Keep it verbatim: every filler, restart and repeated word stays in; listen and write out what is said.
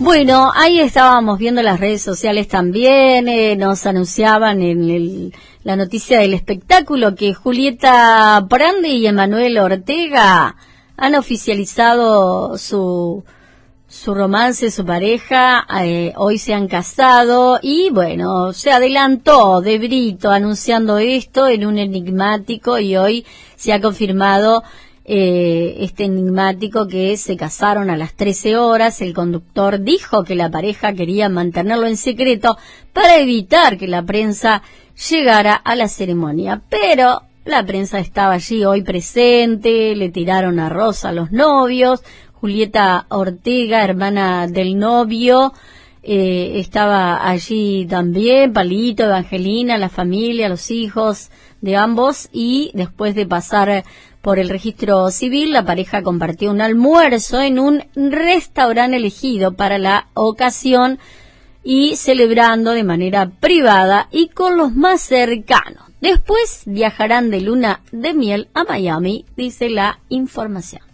Bueno, ahí estábamos viendo las redes sociales también, eh, nos anunciaban en el, la noticia del espectáculo que Julieta Prandi y Emanuel Ortega han oficializado su su romance, su pareja, eh, hoy se han casado y bueno, se adelantó de Brito anunciando esto en un enigmático y hoy se ha confirmado Eh, este enigmático que se casaron a las trece horas. El conductor dijo que la pareja quería mantenerlo en secreto para evitar que la prensa llegara a la ceremonia, pero la prensa estaba allí hoy presente, le tiraron arroz a los novios. Julieta Ortega, hermana del novio, eh, estaba allí también, Palito, Evangelina, la familia, los hijos de ambos, y después de pasar por el registro civil, la pareja compartió un almuerzo en un restaurante elegido para la ocasión y celebrando de manera privada y con los más cercanos. Después viajarán de luna de miel a Miami, dice la información.